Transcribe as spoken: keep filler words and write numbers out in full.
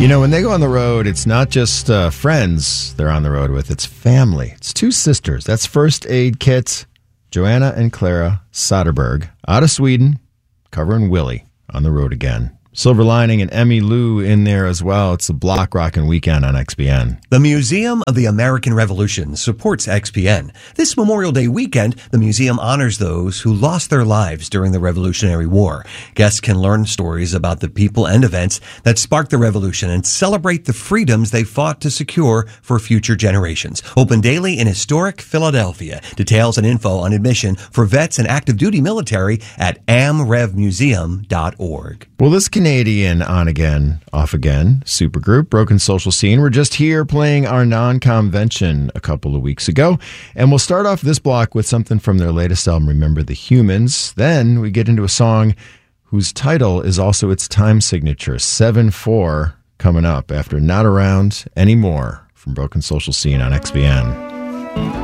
You know, when they go on the road, it's not just uh, friends they're on the road with, it's family. It's two sisters. That's First Aid Kit, Joanna and Clara Soderberg, out of Sweden, covering Willie on the road again. Silver Lining and Emmy Lou in there as well. It's a block rockin' weekend on X P N. The Museum of the American Revolution supports X P N. This Memorial Day weekend, the museum honors those who lost their lives during the Revolutionary War. Guests can learn stories about the people and events that sparked the revolution and celebrate the freedoms they fought to secure for future generations. Open daily in historic Philadelphia. Details and info on admission for vets and active duty military at am rev museum dot org. Well, this Canadian on-again, off-again supergroup, Broken Social Scene, were just here playing our non-convention a couple of weeks ago. And we'll start off this block with something from their latest album, Remember the Humans. Then we get into a song whose title is also its time signature, seven four, coming up after Not Around Anymore from Broken Social Scene on X B N.